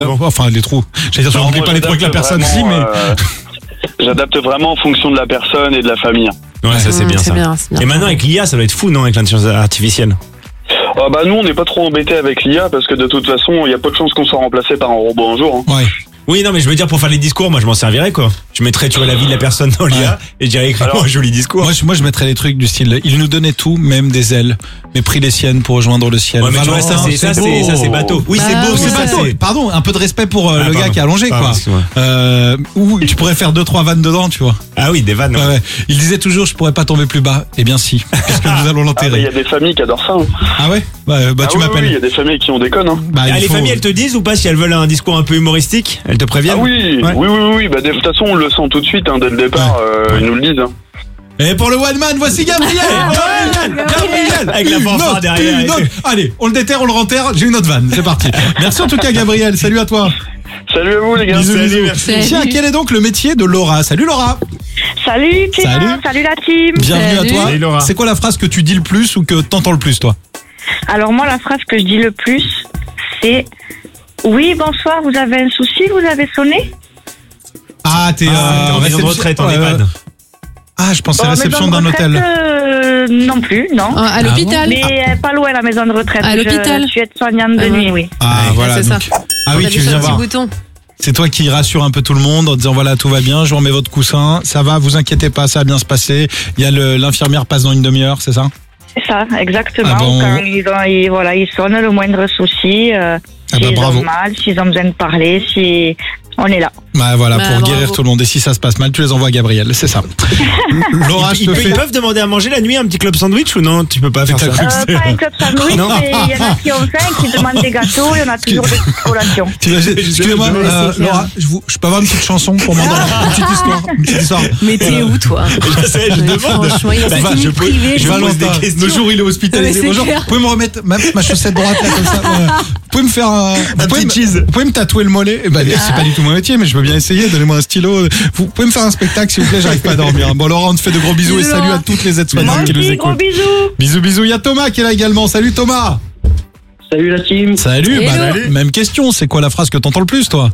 Enfin, les trous. J'allais dire, je remplis pas les trous avec la personne, si, mais... J'adapte vraiment en fonction de la personne et de la famille. Ouais, ça c'est bien ça. Bien. Et maintenant avec l'IA, ça doit être fou, non, avec l'intelligence artificielle? Nous, on n'est pas trop embêtés avec l'IA parce que de toute façon, il y a peu de chances qu'on soit remplacé par un robot un jour. Ouais. Oui, non, mais je veux dire, pour faire les discours, moi je m'en servirais, quoi. Je mettrais, tu vois, la vie de la personne dans l'IA et je dirais, écris-moi un joli discours. Moi, je mettrais des trucs du style, il nous donnait tout, même des ailes, mais pris les siennes pour rejoindre le ciel. Ouais, mais tu vois, ça c'est bateau. Oui, c'est beau, c'est bateau. Pardon, un peu de respect pour le gars qui a allongé, quoi. Ou tu pourrais faire 2-3 vannes dedans, tu vois. Ah oui, des vannes. Ouais. Il disait toujours, je pourrais pas tomber plus bas. Eh bien si, puisque nous allons l'enterrer. Il y a des familles qui adorent ça. Ah ouais? Tu m'appelles. Oui, il y a des familles qui ont des connes. Les familles, elles te disent ou pas si elles veulent un discours un peu humoristique? Elles te préviennent? Ah oui. Oui. De toute façon, on le sent tout de suite, dès le départ, ils nous le disent. Et pour le one man, voici Gabriel. Gabriel avec la fanfare derrière. Allez, on le déterre, on le renterre. J'ai une autre vanne, c'est parti. Merci en tout cas, Gabriel. Salut à toi. Salut à vous, les gars. Bisous. Salut. Tiens, quel est donc le métier de Laura? Salut Laura. Salut Clément, salut la team. Bienvenue à toi. Salut, Laura. C'est quoi la phrase que tu dis le plus ou que t'entends le plus, toi? Alors moi, la phrase que je dis le plus, c'est « Oui, bonsoir, vous avez un souci, vous avez sonné ?» Ah, t'es en maison de retraite, en EHPAD. Ah, je pensais réception d'un hôtel. Non plus, non. À l'hôpital. Mais pas loin la maison de retraite. À l'hôpital. Je suis aide-soignante de nuit, oui. Ah, voilà. c'est ça. Ah oui, tu viens voir. Bouton. C'est toi qui rassure un peu tout le monde en disant voilà, tout va bien, je vous remets votre coussin, ça va, vous inquiétez pas, ça va bien se passer. Il y a l'infirmière passe dans une demi-heure, c'est ça? C'est ça, exactement. Ah bon. Quand ils sonnent, le moindre souci, s'ils bravo. ont mal, s'ils ont besoin de parler, si on est là. Pour bravo. guérir tout le monde. Et si ça se passe mal, tu les envoies à Gabriel, c'est ça. Laura, je te fais... Ils peuvent demander à manger la nuit un petit club sandwich ou non? Tu peux pas faire ça? Pas un club sandwich, Non. mais il y en a qui ont faim, qui demandent des gâteaux et on a toujours des collations. Excusez-moi, Laura, je peux avoir une petite chanson pour m'endormir? Une petite histoire. Mais t'es où, toi? Je sais, je demande. Franchement, il y a pas de privé. je pose des questions. Le jour il est hospitalisé. Ouais, Bonjour, clair. vous pouvez me remettre ma chaussette droite là comme ça? Vous pouvez me faire vous pouvez me tatouer le mollet? C'est pas du tout mon métier, mais je veux bien essayer. Donnez-moi un stylo. Vous pouvez me faire un spectacle s'il vous plaît? J'arrive pas à dormir. Bon, Laura, on te fait de gros bisous et salut à toutes les aides-soignantes qui nous Gros écoutent. bisous. Bisous. Il y a Thomas qui est là également. Salut Thomas. Salut la team. Salut. Hello. Même question. C'est quoi la phrase que t'entends le plus, toi?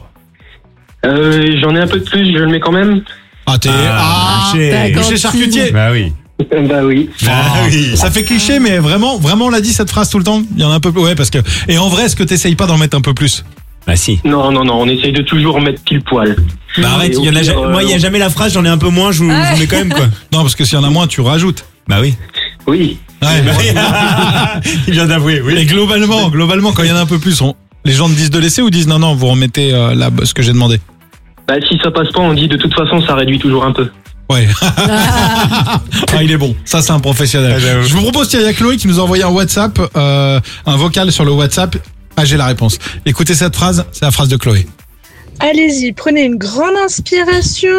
J'en ai un peu de plus, je le mets quand même. d'accord. Boucher charcutier. Bah oui. Bah oui. Ça fait cliché, mais vraiment, on l'a dit cette phrase tout le temps. Il y en a un peu plus. Ouais, parce que. Et en vrai, est-ce que t'essayes pas d'en mettre un peu plus? Bah si. Non, on essaye de toujours mettre pile poil. Bah arrête, moi il y a jamais la phrase, j'en ai un peu moins, je vous mets quand même, quoi. Non, parce que s'il y en a moins, tu rajoutes. Bah oui. Oui. Ouais. Il vient d'avouer, oui. Et globalement, quand il y en a un peu plus, les gens te disent de laisser ou disent non, vous remettez là ce que j'ai demandé? Bah si ça passe pas, on dit de toute façon ça réduit toujours un peu. Ouais. Il est bon. Ça, c'est un professionnel. Je vous propose, il y a Chloé qui nous a envoyé un WhatsApp, un vocal sur le WhatsApp. Ah, j'ai la réponse. Écoutez cette phrase, c'est la phrase de Chloé. Allez-y, prenez une grande inspiration,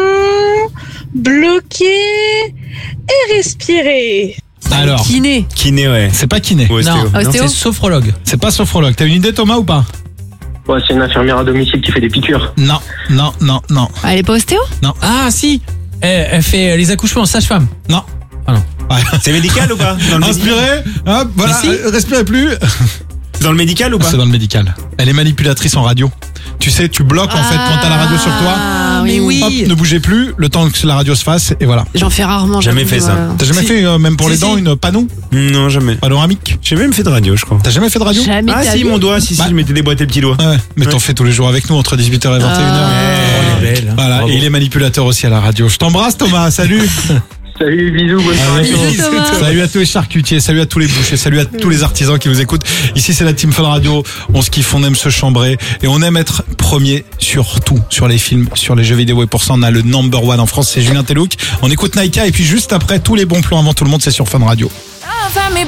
bloquez et respirez. Alors, Kiné. Kiné, ouais. c'est pas kiné. Ou ostéo. Non, ostéo. C'est sophrologue. C'est pas sophrologue. T'as une idée, Thomas, ou pas? Ouais, c'est une infirmière à domicile qui fait des piqûres. Non. Elle est pas ostéo? Ah si, elle fait les accouchements en sage-femme. Non. Ah non. Ouais. C'est médical ou pas? Dans le Inspirez. Hop, voilà. Ici. Respirez plus. C'est dans le médical ou pas? C'est dans le médical. Elle est manipulatrice en radio. Tu sais, tu bloques en fait quand t'as la radio sur toi. Ah oui. Hop, ne bougez plus, le temps que la radio se fasse, et voilà. J'en fais rarement. Jamais j'avoue, fait ça. T'as jamais fait, même pour les dents, une panneau Non, jamais. panoramique? J'ai même fait de radio, je crois. T'as jamais fait de radio? Jamais. Ah t'as si, vu mon doigt, si, je m'étais déboîté le petit doigt. Ouais, mais t'en fais tous les jours avec nous entre 18h et 21h. Elle est belle. Voilà, Bravo. et il est manipulateur aussi à la radio. Je t'embrasse Thomas, salut. Salut, bisous, bonne soirée. Bisous, Thomas. Salut à tous les charcutiers, salut à tous les bouchers, salut à tous les artisans qui nous écoutent. Ici c'est la Team Fun Radio, on se kiffe, on aime se chambrer et on aime être premier sur tout, sur les films, sur les jeux vidéo, et pour ça on a le number one en France, c'est Julien Telouk. On écoute Naika et puis juste après tous les bons plans avant tout le monde, c'est sur Fun Radio.